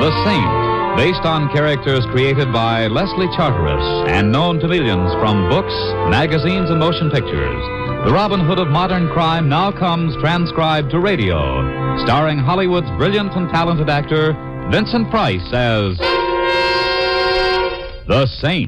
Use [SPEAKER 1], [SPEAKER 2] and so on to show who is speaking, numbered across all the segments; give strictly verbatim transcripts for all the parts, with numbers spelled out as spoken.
[SPEAKER 1] The Saint, based on characters created by Leslie Charteris and known to millions from books, magazines, and motion pictures. The Robin Hood of modern crime now comes transcribed to radio, starring Hollywood's brilliant and talented actor Vincent Price as The Saint.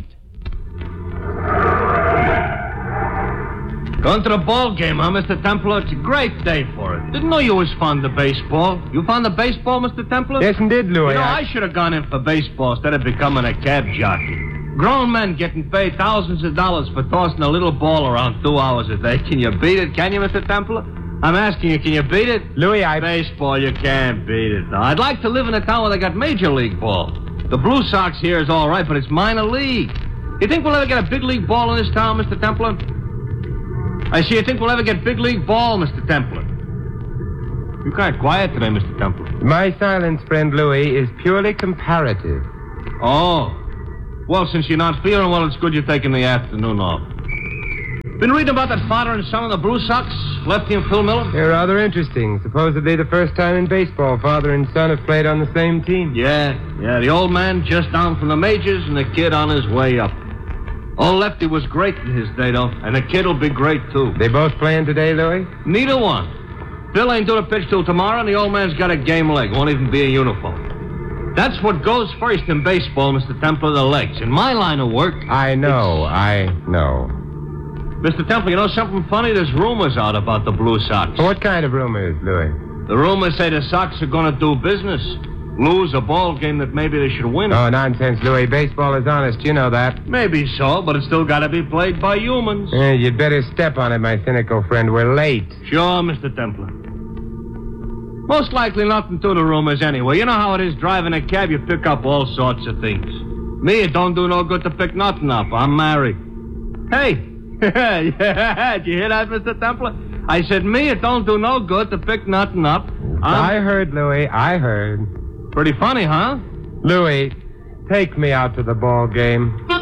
[SPEAKER 2] Going to the ball game, huh, Mister Templar? It's a great day for it. Didn't know you was fond of baseball. You fond of baseball, Mister Templar?
[SPEAKER 3] Yes, indeed, Louis.
[SPEAKER 2] You know,
[SPEAKER 3] I,
[SPEAKER 2] I should have gone in for baseball instead of becoming a cab jockey. Grown men getting paid thousands of dollars for tossing a little ball around two hours a day. Can you beat it? Can you, Mister Templar? I'm asking you, can you beat it?
[SPEAKER 3] Louis, I...
[SPEAKER 2] Baseball, you can't beat it, though. I'd like to live in a town where they got major league ball. The Blue Sox here is all right, but it's minor league. You think we'll ever get a big league ball in this town, Mister Templar? I see, you think we'll ever get big league ball, Mister Templar? You're kind of quiet today, Mister Templar.
[SPEAKER 3] My silence, friend Louis, is purely comparative.
[SPEAKER 2] Oh. Well, since you're not feeling well, it's good you're taking the afternoon off. Been reading about that father and son of the Blue Sox, Lefty and Phil Miller?
[SPEAKER 3] They're rather interesting. Supposedly the first time in baseball father and son have played on the same team.
[SPEAKER 2] Yeah, yeah, the old man just down from the majors and the kid on his way up. Old Lefty was great in his day, though, and the kid will be great, too.
[SPEAKER 3] They both playing today, Louis?
[SPEAKER 2] Neither one. Phil ain't doing a pitch till tomorrow, and the old man's got a game leg. Won't even be in uniform. That's what goes first in baseball, Mister Templar, the legs. In my line of work...
[SPEAKER 3] I know, I know.
[SPEAKER 2] Mister Templar, you know something funny? There's rumors out about the Blue Sox.
[SPEAKER 3] What kind of rumors, Louis?
[SPEAKER 2] The rumors say the Sox are going to do business. Lose a ball game that maybe they should win.
[SPEAKER 3] Oh, nonsense, Louis. Baseball is honest. You know that.
[SPEAKER 2] Maybe so, but it's still got to be played by humans.
[SPEAKER 3] Eh, you'd better step on it, my cynical friend. We're late.
[SPEAKER 2] Sure, Mister Templar. Most likely nothing to the rumors anyway. You know how it is driving a cab. You pick up all sorts of things. Me, it don't do no good to pick nothing up. I'm married. Hey. Yeah, did you hear that, Mister Templar? I said, me, it don't do no good to pick nothing up. I'm...
[SPEAKER 3] I heard, Louis. I heard.
[SPEAKER 2] Pretty funny, huh?
[SPEAKER 3] Louis, take me out to the ball game.